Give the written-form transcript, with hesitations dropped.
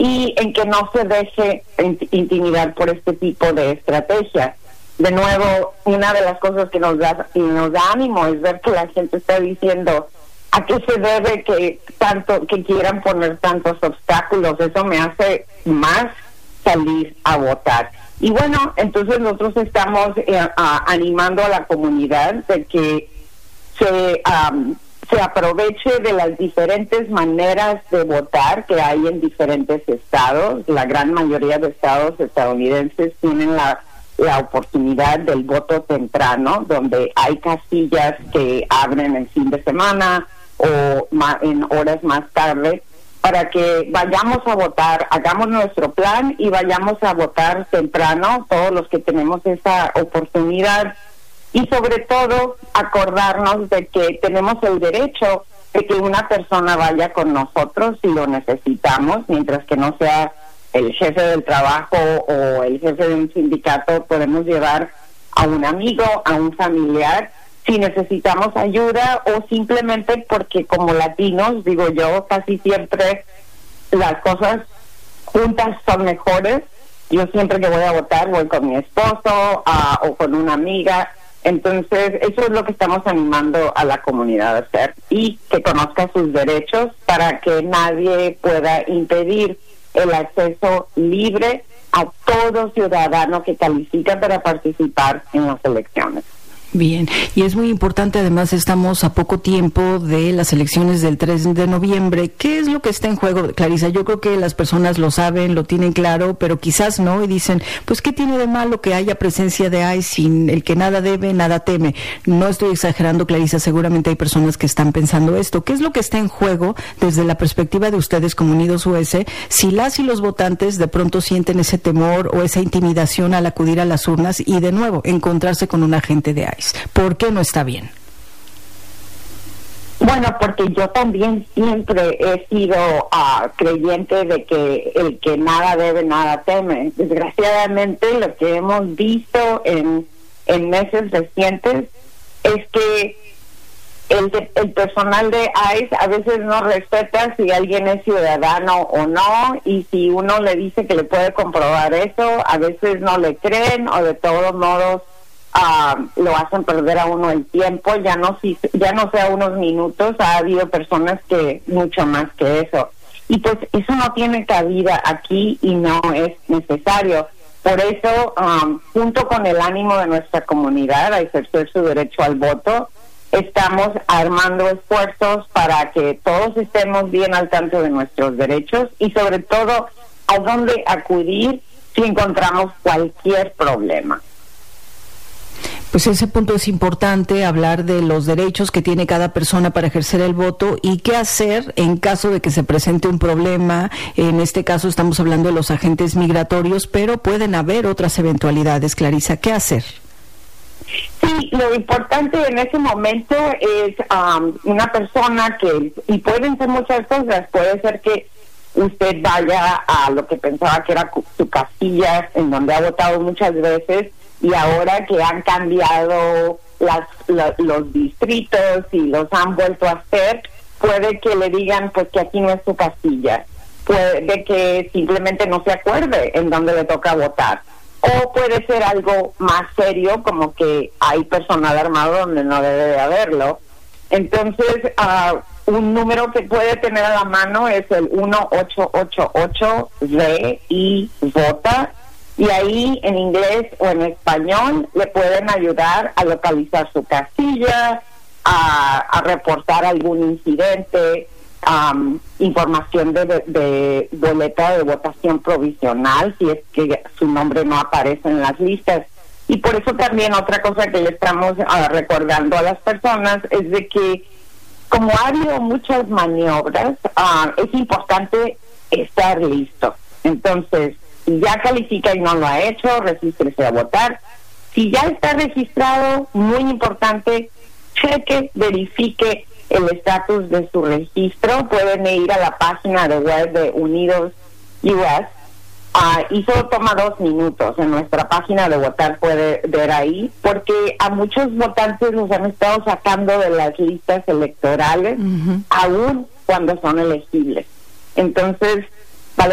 y en que no se deje intimidar por este tipo de estrategias. De nuevo, una de las cosas que nos da ánimo es ver que la gente está diciendo a qué se debe que quieran poner tantos obstáculos. Eso me hace más salir a votar. Y bueno, entonces nosotros estamos animando a la comunidad de que se aproveche de las diferentes maneras de votar que hay en diferentes estados. La gran mayoría de estados estadounidenses tienen la oportunidad del voto temprano, donde hay casillas que abren el fin de semana o en horas más tarde, para que vayamos a votar, hagamos nuestro plan y vayamos a votar temprano, todos los que tenemos esa oportunidad, y sobre todo acordarnos de que tenemos el derecho de que una persona vaya con nosotros si lo necesitamos, mientras que no sea el jefe del trabajo o el jefe de un sindicato. Podemos llevar a un amigo, a un familiar, si necesitamos ayuda, o simplemente porque como latinos, digo yo, casi siempre las cosas juntas son mejores. Yo siempre que voy a votar voy con mi esposo o con una amiga. Entonces eso es lo que estamos animando a la comunidad a hacer, y que conozca sus derechos para que nadie pueda impedir el acceso libre a todo ciudadano que califica para participar en las elecciones. Bien, y es muy importante, además estamos a poco tiempo de las elecciones del 3 de noviembre. ¿Qué es lo que está en juego, Clarisa? Yo creo que las personas lo saben, lo tienen claro, pero quizás no, y dicen, pues ¿qué tiene de malo que haya presencia de ICE? Sin el que nada debe, nada teme. No estoy exagerando, Clarisa, seguramente hay personas que están pensando esto. ¿Qué es lo que está en juego desde la perspectiva de ustedes como Unidos US, si las y los votantes de pronto sienten ese temor o esa intimidación al acudir a las urnas y de nuevo encontrarse con un agente de ICE? ¿Por qué no está bien? Bueno, porque yo también siempre he sido creyente de que el que nada debe, nada teme. Desgraciadamente, lo que hemos visto en meses recientes es que el personal de ICE a veces no respeta si alguien es ciudadano o no, y si uno le dice que le puede comprobar eso, a veces no le creen, o de todos modos lo hacen perder a uno el tiempo, ya no sea unos minutos. Ha habido personas que mucho más que eso, y pues eso no tiene cabida aquí y no es necesario. Por eso, junto con el ánimo de nuestra comunidad a ejercer su derecho al voto, estamos armando esfuerzos para que todos estemos bien al tanto de nuestros derechos, y sobre todo a dónde acudir si encontramos cualquier problema. Pues ese punto es importante, hablar de los derechos que tiene cada persona para ejercer el voto y qué hacer en caso de que se presente un problema. En este caso estamos hablando de los agentes migratorios, pero pueden haber otras eventualidades. Clarisa, ¿qué hacer? Sí, lo importante en ese momento es una persona y pueden ser muchas cosas. Puede ser que usted vaya a lo que pensaba que era su casilla, en donde ha votado muchas veces, y ahora que han cambiado los distritos y los han vuelto a hacer, puede que le digan pues que aquí no es su casilla. Puede que simplemente no se acuerde en dónde le toca votar. O puede ser algo más serio, como que hay personal armado donde no debe de haberlo. Entonces, un número que puede tener a la mano es el 1-888-VI-VOTA, y ahí en inglés o en español le pueden ayudar a localizar su casilla, a reportar algún incidente, información de boleta de votación provisional si es que su nombre no aparece en las listas. Y por eso también otra cosa que le estamos recordando a las personas es de que como ha habido muchas maniobras, es importante estar listo. Entonces, si ya califica y no lo ha hecho, regístrese a votar. Si ya está registrado, muy importante, cheque, verifique el estatus de su registro. Pueden ir a la página de web de Unidos US, y solo toma 2 minutos. En nuestra página de votar puede ver ahí, porque a muchos votantes los han estado sacando de las listas electorales, aún cuando son elegibles. Entonces,